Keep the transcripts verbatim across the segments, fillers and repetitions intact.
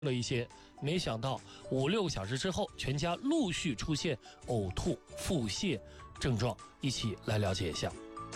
了一些，没想到五六个小时之后，全家陆续出现呕吐、腹泻症状，一起来了解一下。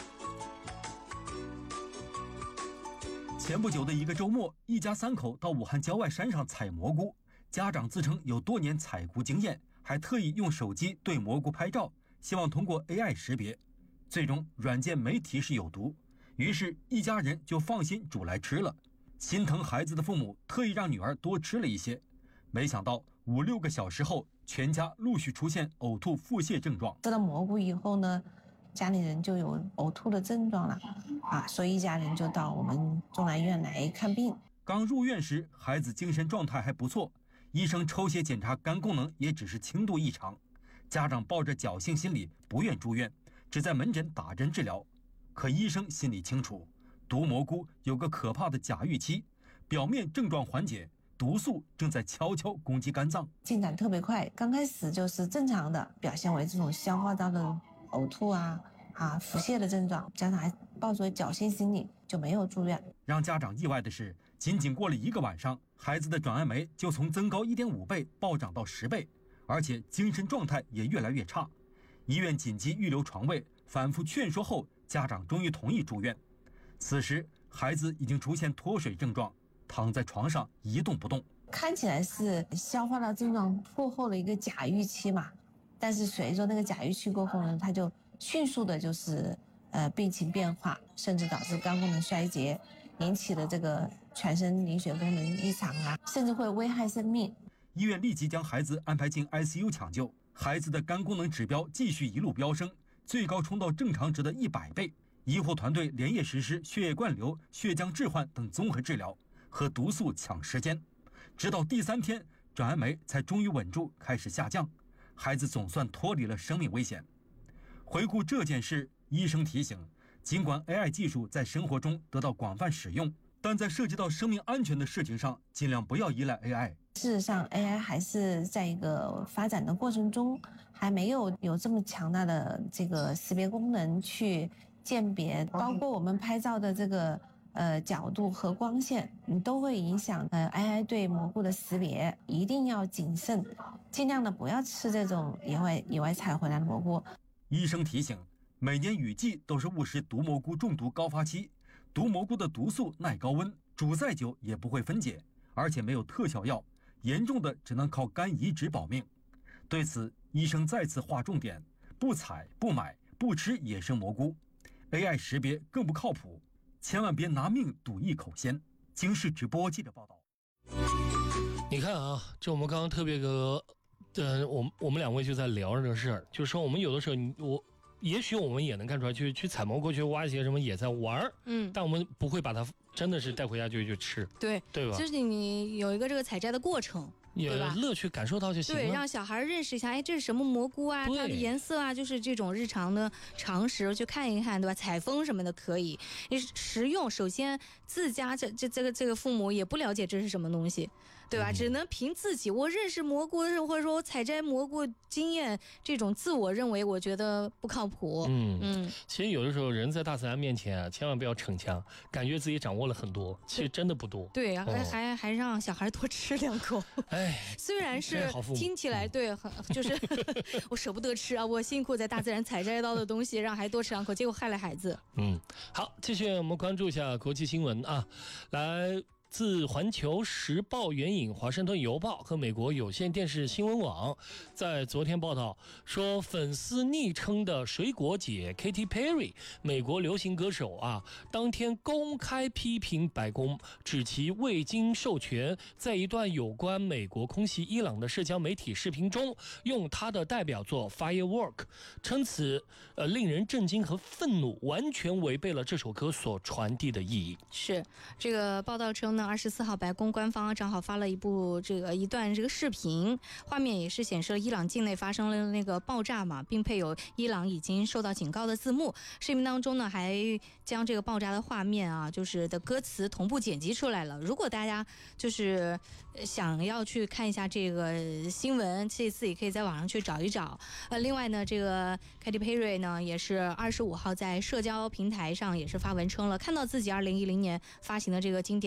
前不久的一个周末，一家三口到武汉郊外山上采蘑菇，家长自称有多年采菇经验，还特意用手机对蘑菇拍照，希望通过 A I 识别。最终软件没提示有毒，于是一家人就放心煮来吃了。心疼孩子的父母特意让女儿多吃了一些，没想到五六个小时后，全家陆续出现呕吐、腹泻症状。 吃了蘑菇以后呢，家里人就有呕吐的症状了啊，所以一家人就到我们中南医院来看病。 刚入院时，孩子精神状态还不错，医生抽血检查肝功能也只是轻度异常，家长抱着侥幸心理不愿住院，只在门诊打针治疗。可医生心里清楚，毒蘑菇有个可怕的假预期，表面症状缓解，毒素正在悄悄攻击肝脏， 进展特别快。刚开始就是正常的，表现为这种消化道的呕吐啊啊腹泻的症状，家长还抱着侥幸心理就没有住院。 让家长意外的是，仅仅过了一个晚上，孩子的转氨酶就从增高 一点五 倍暴涨到十倍，而且精神状态也越来越差。医院紧急预留床位，反复劝说后，家长终于同意住院。此时孩子已经出现脱水症状，躺在床上一动不动， 看起来是消化道症状过后的一个假预期嘛，但是随着那个假预期过后呢，它就迅速的就是呃病情变化，甚至导致肝功能衰竭，引起的这个全身凝血功能异常啊，甚至会危害生命。 医院立即将孩子安排进 I C U 抢救，孩子的肝功能指标继续一路飙升，最高冲到正常值的一百倍。医护团队连夜实施血液灌流、血浆置换等综合治疗，和毒素抢时间，直到第三天，转氨酶才终于稳住，开始下降，孩子总算脱离了生命危险。回顾这件事，医生提醒，尽管 A I 技术在生活中得到广泛使用，但在涉及到生命安全的事情上，尽量不要依赖 A I。 事实上 A I 还是在一个发展的过程中，还没有有这么强大的这个识别功能去鉴别，包括我们拍照的这个呃角度和光线，你都会影响呃 A I 对蘑菇的识别，一定要谨慎，尽量的不要吃这种野外野外采回来的蘑菇。 医生提醒，每年雨季都是误食毒蘑菇中毒高发期，毒蘑菇的毒素耐高温，煮再久也不会分解，而且没有特效药，严重的只能靠肝移植保命。对此，医生再次划重点，不采、不买、不吃野生蘑菇。A I 识别更不靠谱，千万别拿命赌一口鲜。京视直播记者报道。 你看啊，这我们刚刚特别哥，呃，我们我们两位就在聊这个事儿，就是说我们有的时候，我也许我们也能看出来，去去采蘑菇，去挖一些什么也在玩儿，嗯，但我们不会把它真的是带回家就去吃， 对对吧？ 就是你有一个这个采摘的过程。 也乐趣感受到就行了。 对，让小孩认识一下，哎，这是什么蘑菇啊？它的颜色啊，就是这种日常的常识，去看一看，对吧？采风什么的可以。你实用，首先自家这这这个这个父母也不了解这是什么东西，对吧？嗯、只能凭自己，我认识蘑菇，或者说我采摘蘑菇经验，这种自我认为，我觉得不靠谱。 嗯嗯，其实有的时候人在大自然面前啊，千万不要逞强，感觉自己掌握了很多，其实真的不多。 对，还、哦、还还让小孩多吃两口。哎。虽然是听起来对，就是我舍不得吃啊，我辛苦在大自然采摘到的东西，让孩子多吃两口，结果害了孩子。 嗯，好，继续我们关注一下国际新闻啊，来。自环球时报援引华盛顿邮报和美国有线电视新闻网在昨天报道说，粉丝昵称的水果姐 Katy Perry 美国流行歌手啊，当天公开批评白宫，指其未经授权，在一段有关美国空袭伊朗的社交媒体视频中用他的代表作 Firework， 称此呃令人震惊和愤怒，完全违背了这首歌所传递的意义。 是这个报道称呢，二十四号白宫官方正好发了一部这个一段这个视频，画面也是显示了伊朗境内发生了那个爆炸嘛，并配有伊朗已经受到警告的字幕。视频当中呢，还将这个爆炸的画面啊，就是的歌词同步剪辑出来了。如果大家就是想要去看一下这个新闻，这次也可以在网上去找一找。呃，另外呢，这个 Katy Perry 呢，也是二十五号在社交平台上也是发文称了，看到自己二零一零年发行的这个经典的歌曲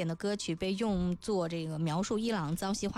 曲被用作这个描述伊朗遭袭。